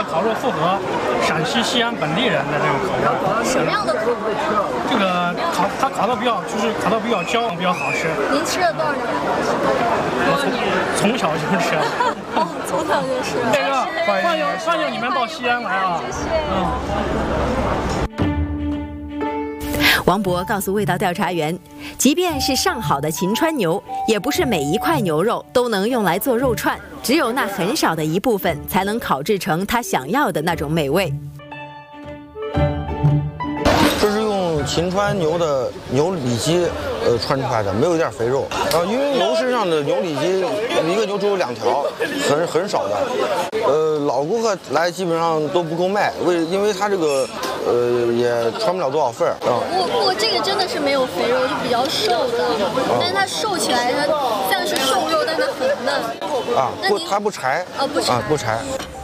烤肉符合陕西西安本地人的这种口味。 什么样的口味？ 这个烤的比较焦，比较好吃。 您吃了多少年？ 从小就吃。 哦，从小就吃。 这个欢迎你们到西安来啊！ 谢谢。 王博告诉味道调查员，即便是上好的秦川牛，也不是每一块牛肉都能用来做肉串，只有那很少的一部分才能烤制成他想要的那种美味。 这是用秦川牛的牛里脊穿出来的，没有一点肥肉。因为牛身上的牛里脊，一个牛只有2条，很少的。老顾客来基本上都不够卖，因为它这个也穿不了多少份啊。 不过这个真的是没有肥肉，就比较瘦的，但是它瘦起来它像是瘦肉，但它很嫩。 啊，它不柴。不柴。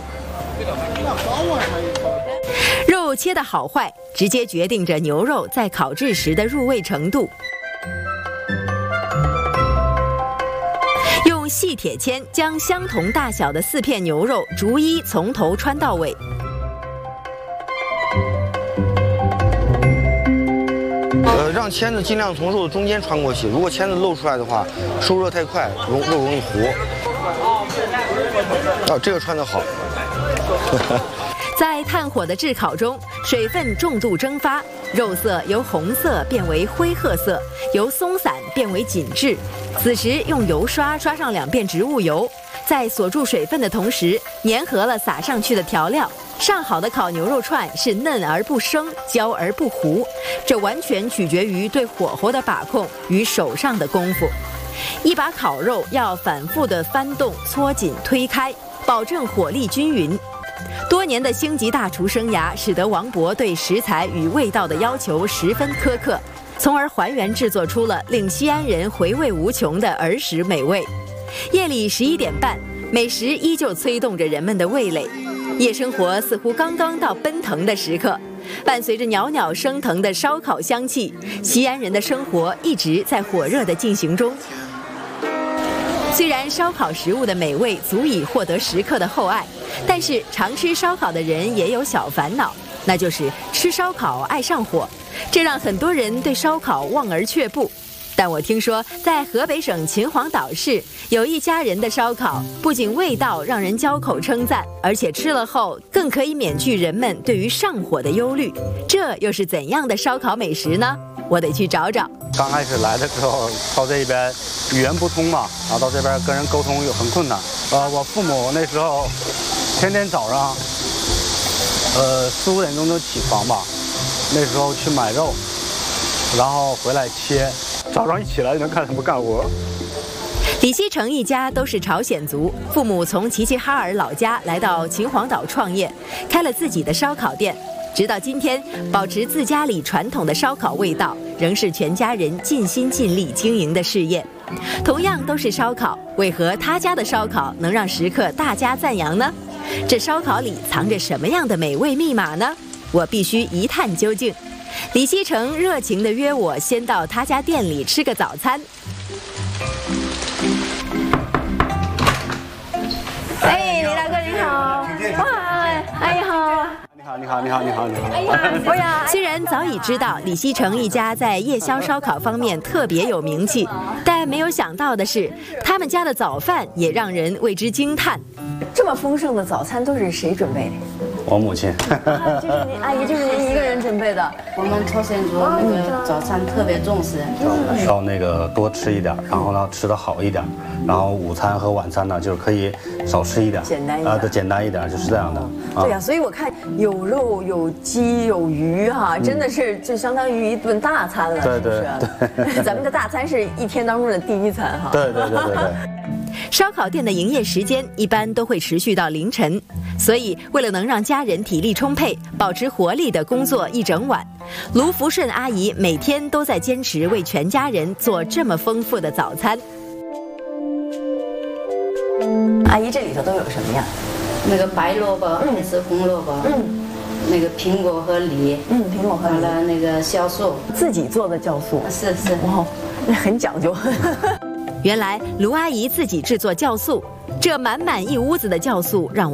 肉切的好坏，直接决定着牛肉在烤制时的入味程度。用细铁签将相同大小的4片牛肉逐一从头穿到尾。 让签子尽量从肉的中间穿过去，如果签子露出来的话，受热太快，肉容易糊。这个穿得好。 在炭火的炙烤中，水分重度蒸发，肉色由红色变为灰褐色，由松散变为紧致。此时用油刷刷上2遍植物油，在锁住水分的同时，粘合了撒上去的调料。上好的烤牛肉串是嫩而不生，焦而不糊，这完全取决于对火候的把控与手上的功夫。一把烤肉要反复的翻动、搓紧、推开，保证火力均匀。多年的星级大厨生涯，使得王博对食材与味道的要求十分苛刻，从而还原制作出了令西安人回味无穷的儿时美味。夜里11点半，美食依旧催动着人们的味蕾，夜生活似乎刚刚到奔腾的时刻。伴随着袅袅升腾的烧烤香气，西安人的生活一直在火热的进行中。虽然烧烤食物的美味足以获得食客的厚爱，但是常吃烧烤的人也有小烦恼，那就是吃烧烤爱上火，这让很多人对烧烤望而却步。但我听说，在河北省秦皇岛市有一家人的烧烤，不仅味道让人交口称赞，而且吃了后更可以免去人们对于上火的忧虑。这又是怎样的烧烤美食呢？我得去找找。 刚开始来的时候，到这边语言不通嘛，然后到这边跟人沟通又很困难。我父母那时候天天早上4、5点钟就起床吧，那时候去买肉，然后回来切。早上一起来就能看他们干活。 李希成一家都是朝鲜族，父母从齐齐哈尔老家来到秦皇岛创业，开了自己的烧烤店。直到今天，保持自家里传统的烧烤味道，仍是全家人尽心尽力经营的事业。同样都是烧烤，为何他家的烧烤能让食客大加赞扬呢？这烧烤里藏着什么样的美味密码呢？我必须一探究竟。李希成热情地约我先到他家店里吃个早餐。 哎，李大哥您好！哇，哎好。 你好。 哎呀， 虽然早已知道李希成一家在夜宵烧烤方面特别有名气，但没有想到的是，他们家的早饭也让人为之惊叹。 这么丰盛的早餐都是谁准备的？ 我母亲。 就是您阿姨，就是您一个人准备的。 我们朝鲜族那个早餐特别重视， 要那个多吃一点，然后呢吃得好一点，然后午餐和晚餐呢就是可以少吃一点， 简单一点， 对，简单一点，就是这样的。 对呀，所以我看有肉有鸡有鱼哈，真的是就相当于一顿大餐了， 对是不是？咱们的大餐是一天当中的第一餐哈。 对。 烧烤店的营业时间一般都会持续到凌晨，所以为了能让家人体力充沛，保持活力的工作一整晚，卢福顺阿姨每天都在坚持为全家人做这么丰富的早餐。 阿姨，这里头都有什么呀？ 那个白萝卜还是红萝卜？那个苹果和梨， 苹果和梨， 完了那个酵素， 自己做的酵素， 是， 哇，那很讲究。 原来卢阿姨自己制作酵素，这满满一屋子的酵素让我